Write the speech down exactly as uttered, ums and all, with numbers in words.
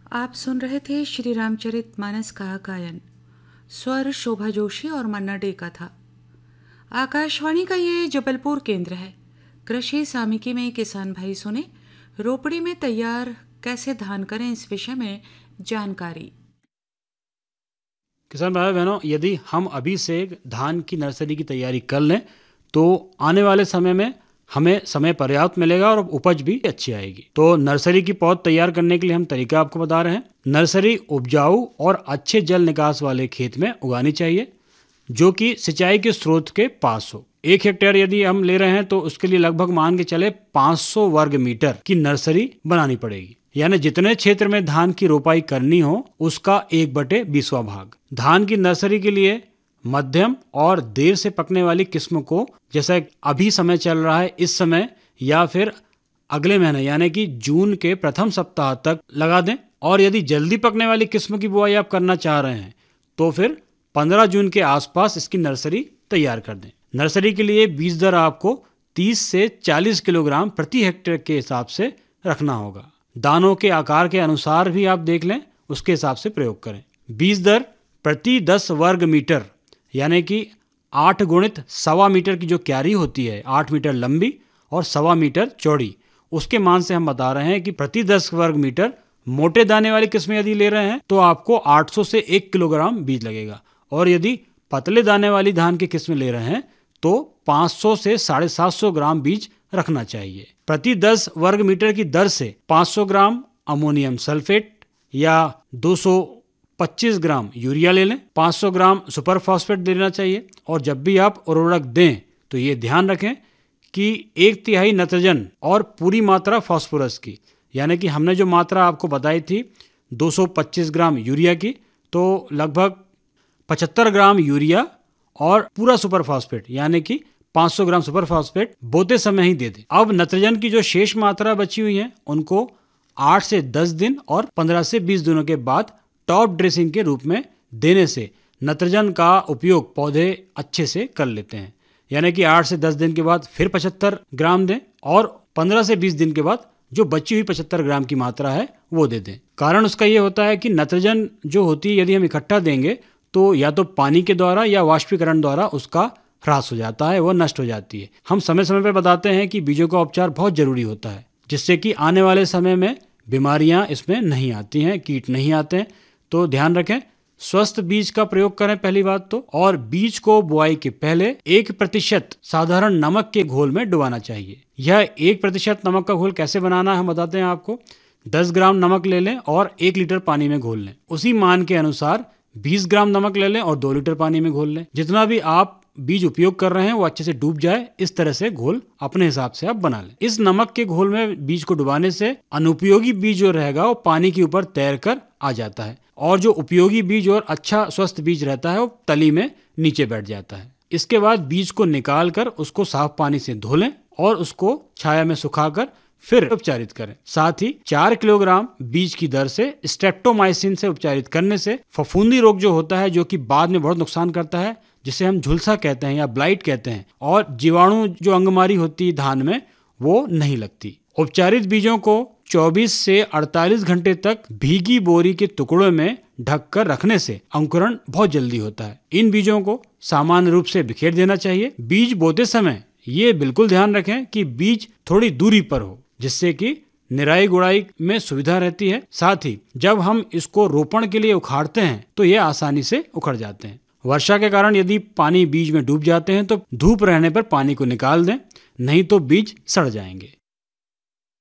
आप सुन रहे थे श्री रामचरितमानस का गायन। स्वर शोभा जोशी और मन्ना डे का था। आकाशवाणी का ये जबलपुर केंद्र है। कृषि सामिकी में किसान भाई सुने रोपड़ी में तैयार कैसे धान करें, इस विषय में जानकारी। किसान भाई बहनों, यदि हम अभी से धान की नर्सरी की तैयारी कर लें तो आने वाले समय में हमें समय पर्याप्त मिलेगा और उपज भी अच्छी आएगी। तो नर्सरी की पौध तैयार करने के लिए हम तरीका आपको बता रहे हैं। नर्सरी उपजाऊ और अच्छे जल निकास वाले खेत में उगानी चाहिए जो कि सिंचाई के स्रोत के पास हो। एक हेक्टेयर यदि हम ले रहे हैं तो उसके लिए लगभग मान के चले पाँच सौ वर्ग मीटर की नर्सरी बनानी पड़ेगी। यानी जितने क्षेत्र में धान की रोपाई करनी हो उसका एक बटे बीसवां भाग। धान की नर्सरी के लिए मध्यम और देर से पकने वाली किस्म को, जैसा अभी समय चल रहा है इस समय, या फिर अगले महीने यानी कि जून के प्रथम सप्ताह तक लगा दें। और यदि जल्दी पकने वाली किस्म की बुआई आप करना चाह रहे हैं तो फिर पंद्रह जून के आसपास इसकी नर्सरी तैयार कर दें। नर्सरी के लिए बीज दर आपको तीस से चालीस किलोग्राम प्रति हेक्टेयर के हिसाब से रखना होगा। दानों के आकार के अनुसार भी आप देख लें, उसके हिसाब से प्रयोग करें। बीज दर प्रति दस वर्ग मीटर यानी कि आठ गुणित सवा मीटर की जो क्यारी होती है, आठ मीटर लंबी और सवा मीटर चौड़ी, उसके मान से हम बता रहे हैं कि प्रति दस वर्ग मीटर मोटे दाने वाली किस्में यदि ले रहे हैं तो आपको आठ सौ से एक किलोग्राम बीज लगेगा। और यदि पतले दाने वाली धान की किस्में ले रहे हैं तो पाँच सौ से साढ़े सात सौ ग्राम बीज रखना चाहिए। प्रति दस वर्ग मीटर की दर से पाँच सौ ग्राम अमोनियम सल्फेट या दो सौ पच्चीस ग्राम यूरिया ले लें। पाँच सौ ग्राम सुपर फॉस्फेट देना चाहिए। और जब भी आप उर्वरक दें तो ये ध्यान रखें कि एक तिहाई नाइट्रोजन और पूरी मात्रा फास्फोरस की, यानी कि हमने जो मात्रा आपको बताई थी दो सौ पच्चीस ग्राम यूरिया की, तो लगभग पचहत्तर ग्राम यूरिया और पूरा सुपर फॉस्फेट यानी कि पाँच सौ ग्राम सुपर फॉस्फेट बोते समय ही दे दें। अब नाइट्रोजन की जो शेष मात्रा बची हुई है उनको आठ से दस दिन और पंद्रह से बीस दिनों के बाद टॉप ड्रेसिंग के रूप में देने से नाइट्रोजन का उपयोग पौधे अच्छे से कर लेते हैं। यानी कि आठ से दस दिन के बाद फिर पचहत्तर ग्राम दें और पंद्रह से बीस दिन के बाद जो बची हुई पचहत्तर ग्राम की मात्रा है वो दे दें। कारण उसका ये होता है कि नाइट्रोजन जो होती है यदि हम इकट्ठा देंगे तो या तो पानी के द्वारा या वाष्पीकरण द्वारा उसका ह्रास हो जाता है, वो नष्ट हो जाती है। हम समय समय पर बताते हैं कि बीजों का उपचार बहुत जरूरी होता है जिससे कि आने वाले समय में बीमारियां इसमें नहीं आती हैं, कीट नहीं आते हैं। तो ध्यान रखें, स्वस्थ बीज का प्रयोग करें पहली बात तो। और बीज को बुआई के पहले एक प्रतिशत साधारण नमक के घोल में डुबाना चाहिए। यह एक प्रतिशत नमक का घोल कैसे बनाना है हम बताते हैं आपको। दस ग्राम नमक ले लें और एक लीटर पानी में घोल लें। उसी मान के अनुसार बीस ग्राम नमक ले लें और दो लीटर पानी में घोल लें। जितना भी आप बीज उपयोग कर रहे हैं वो अच्छे से डूब जाए, इस तरह से घोल अपने हिसाब से आप बना लें। इस नमक के घोल में बीज को डुबाने से अनुपयोगी बीज जो रहेगा वो पानी के ऊपर तैर कर आ जाता है और जो उपयोगी बीज और अच्छा स्वस्थ बीज रहता है वो तली में नीचे बैठ जाता है। इसके बाद बीज को निकाल कर उसको साफ पानी से धो लें और उसको छाया में सुखाकर फिर उपचारित करें। साथ ही चार किलोग्राम बीज की दर से स्ट्रेप्टोमाइसिन से उपचारित करने से फफूंदी रोग जो होता है, जो कि बाद में बहुत नुकसान करता है, जिसे हम झुलसा कहते हैं या ब्लाइट कहते हैं, और जीवाणु जो अंगमारी होती है धान में, वो नहीं लगती। उपचारित बीजों को चौबीस से अड़तालीस घंटे तक भीगी बोरी के टुकड़ों में ढककर रखने से अंकुरण बहुत जल्दी होता है। इन बीजों को सामान्य रूप से बिखेर देना चाहिए। बीज बोते समय ये बिल्कुल ध्यान रखें कि बीज थोड़ी दूरी पर हो जिससे कि निराई गुड़ाई में सुविधा रहती है। साथ ही जब हम इसको रोपण के लिए उखाड़ते हैं तो ये आसानी से उखड़ जाते हैं। वर्षा के कारण यदि पानी बीज में डूब जाते हैं तो धूप रहने पर पानी को निकाल दें, नहीं तो बीज सड़ जाएंगे।